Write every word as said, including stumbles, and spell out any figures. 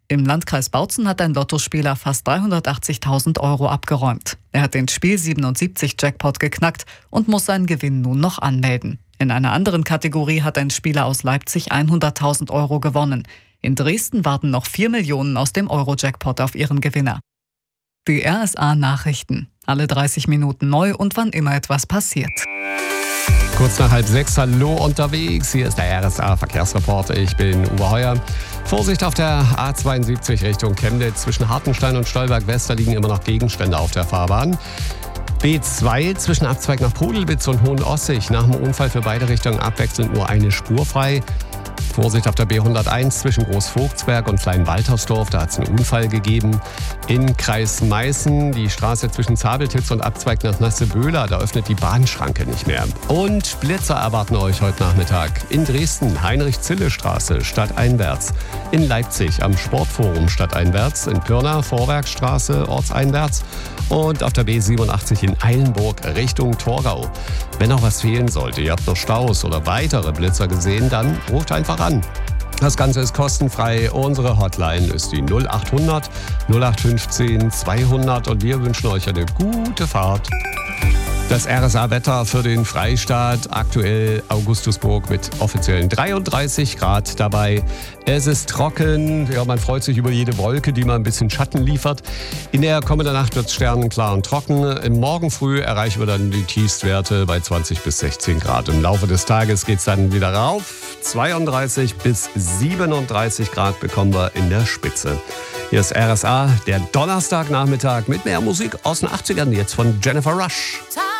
Im Landkreis Bautzen hat ein Lottospieler fast dreihundertachtzigtausend Euro abgeräumt. Er hat den Spiel siebenundsiebzig-Jackpot geknackt und muss seinen Gewinn nun noch anmelden. In einer anderen Kategorie hat ein Spieler aus Leipzig hunderttausend Euro gewonnen. In Dresden warten noch vier Millionen aus dem Euro-Jackpot auf ihren Gewinner. Die R S A-Nachrichten. Alle dreißig Minuten neu und wann immer etwas passiert. Kurz nach halb sechs, hallo unterwegs. Hier ist der R S A-Verkehrsreport. Ich bin Uwe Heuer. Vorsicht auf der A zweiundsiebzig Richtung Chemnitz. Zwischen Hartenstein und Stolberg-West, da liegen immer noch Gegenstände auf der Fahrbahn. B zwei zwischen Abzweig nach Pudelwitz und Hohenossig. Nach dem Unfall für beide Richtungen abwechselnd nur eine Spur frei. Vorsicht auf der B hunderteins zwischen Großvogtsberg und Kleinwaltersdorf, da hat es einen Unfall gegeben. In Kreis Meißen, die Straße zwischen Zabeltitz und Abzweig nach Nasseböhler, da öffnet die Bahnschranke nicht mehr. Und Blitzer erwarten euch heute Nachmittag. In Dresden, Heinrich-Zille-Straße, stadteinwärts. In Leipzig am Sportforum stadteinwärts. In Pirna, Vorwerkstraße, ortseinwärts. Und auf der B siebenundachtzig in Eilenburg Richtung Torgau. Wenn noch was fehlen sollte, ihr habt noch Staus oder weitere Blitzer gesehen, dann ruft einfach an. Das Ganze ist kostenfrei. Unsere Hotline ist die null acht hundert null acht fünfzehn zweihundert und wir wünschen euch eine gute Fahrt. Das R S A-Wetter für den Freistaat, aktuell Augustusburg mit offiziellen dreiunddreißig Grad dabei. Es ist trocken, ja, man freut sich über jede Wolke, die mal ein bisschen Schatten liefert. In der kommenden Nacht wird es sternenklar und trocken. Morgen früh erreichen wir dann die Tiefstwerte bei zwanzig bis sechzehn Grad. Im Laufe des Tages geht es dann wieder rauf. zweiunddreißig bis siebenunddreißig Grad bekommen wir in der Spitze. Hier ist R S A, der Donnerstagnachmittag mit mehr Musik aus den achtzigern, jetzt von Jennifer Rush.